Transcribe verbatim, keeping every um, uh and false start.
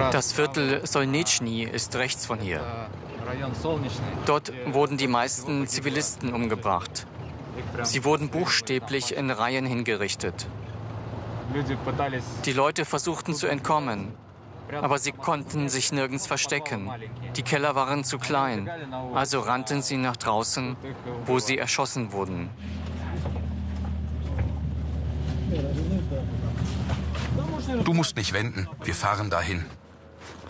Das Viertel Solnitschny ist rechts von hier. Dort wurden die meisten Zivilisten umgebracht. Sie wurden buchstäblich in Reihen hingerichtet. Die Leute versuchten zu entkommen, aber sie konnten sich nirgends verstecken. Die Keller waren zu klein, also rannten sie nach draußen, wo sie erschossen wurden. Du musst nicht wenden, wir fahren dahin.